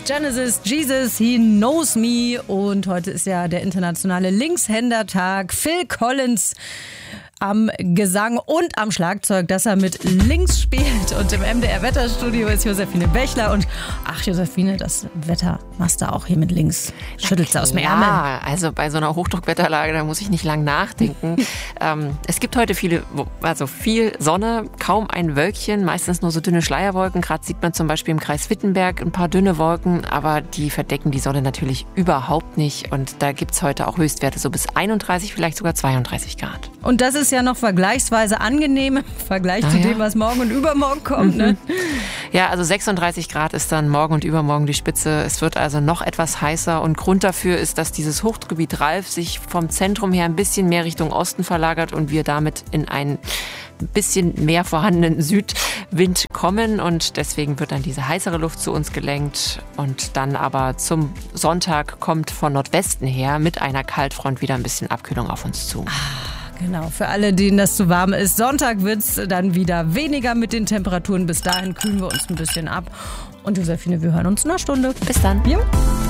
Genesis, Jesus, He Knows Me. Und heute ist ja der internationale Linkshändertag. Phil Collins am Gesang und am Schlagzeug, dass er mit links spielt. Und im MDR-Wetterstudio ist Josephine Bächler. Und ach, Josephine, das Wetter machst du auch hier mit links. Schüttelst du aus dem Ärmel. Ja, also bei so einer Hochdruckwetterlage, da muss ich nicht lang nachdenken. Es gibt heute viel Sonne, kaum ein Wölkchen, meistens nur so dünne Schleierwolken. Gerade sieht man zum Beispiel im Kreis Wittenberg ein paar dünne Wolken, aber die verdecken die Sonne natürlich überhaupt nicht. Und da gibt es heute auch Höchstwerte so bis 31, vielleicht sogar 32 Grad. Und das ist ja noch vergleichsweise angenehm im Vergleich zu dem, was morgen und übermorgen kommt. Ne? Ja, also 36 Grad ist dann morgen und übermorgen die Spitze. Es wird also noch etwas heißer und Grund dafür ist, dass dieses Hochdruckgebiet Ralf sich vom Zentrum her ein bisschen mehr Richtung Osten verlagert und wir damit in einen bisschen mehr vorhandenen Südwind kommen und deswegen wird dann diese heißere Luft zu uns gelenkt und dann aber zum Sonntag kommt von Nordwesten her mit einer Kaltfront wieder ein bisschen Abkühlung auf uns zu. Genau, für alle, denen das zu warm ist. Sonntag wird es dann wieder weniger mit den Temperaturen. Bis dahin kühlen wir uns ein bisschen ab. Und Josephine, wir hören uns in einer Stunde. Bis dann. Jo.